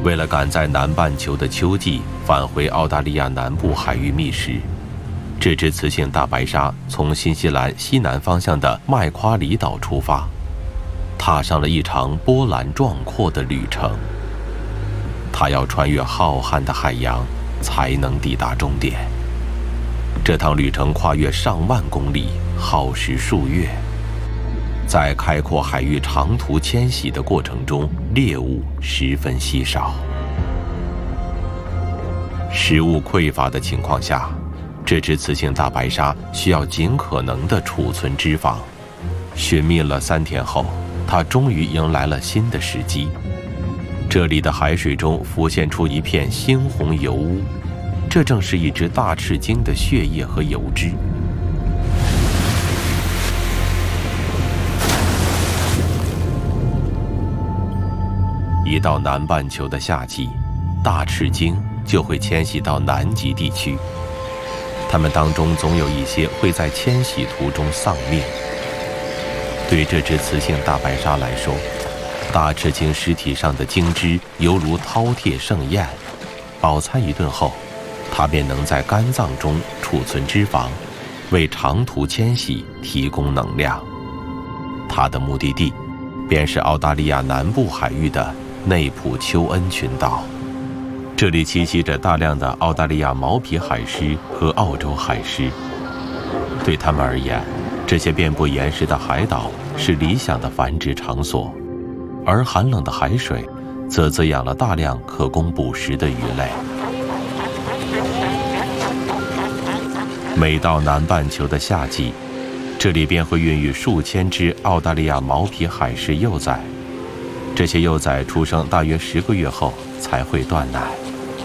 为了赶在南半球的秋季返回澳大利亚南部海域觅食，这只雌性大白鲨从新西兰西南方向的麦夸里岛出发，踏上了一场波澜壮阔的旅程。它要穿越浩瀚的海洋，才能抵达终点。这趟旅程跨越上万公里，耗时数月。在开阔海域长途迁徙的过程中，猎物十分稀少。食物匮乏的情况下，这只雌性大白鲨需要尽可能地储存脂肪。寻觅了3天后，它终于迎来了新的时机。这里的海水中浮现出一片猩红油污，这正是一只大翅鲸的血液和油脂。一到南半球的夏季，大翅鲸就会迁徙到南极地区。它们当中总有一些会在迁徙途中丧命。对这只雌性大白鲨来说，大翅鲸尸体上的鲸脂犹如饕餮盛宴，饱餐一顿后，它便能在肝脏中储存脂肪，为长途迁徙提供能量。它的目的地便是澳大利亚南部海域的内普丘恩群岛，这里栖息着大量的澳大利亚毛皮海狮和澳洲海狮。对它们而言，这些遍布岩石的海岛是理想的繁殖场所，而寒冷的海水则滋养了大量可供捕食的鱼类。每到南半球的夏季，这里便会孕育数千只澳大利亚毛皮海狮幼崽。这些幼崽出生大约10个月后才会断奶。